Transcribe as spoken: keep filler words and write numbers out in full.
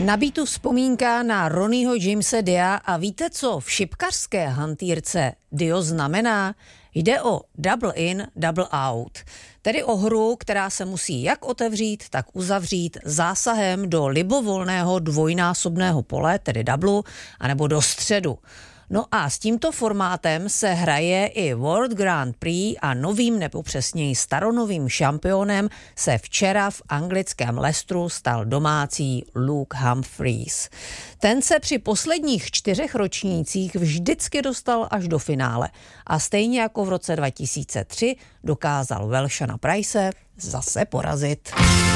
Na beatu vzpomínka na Ronnieho Jamese Dia a víte, co v šipkařské hantýrce Dio znamená? Jde o double in, double out. Tedy o hru, která se musí jak otevřít, tak uzavřít zásahem do libovolného dvojnásobného pole, tedy doublu, anebo do středu. No a s tímto formátem se hraje i World Grand Prix a novým nebo přesněji staronovým šampionem se včera v anglickém Leicesteru stal domácí Luke Humphries. Ten se při posledních čtyřech ročnících vždycky dostal až do finále a stejně jako v roce dva tisíce tři dokázal Welshana Price zase porazit.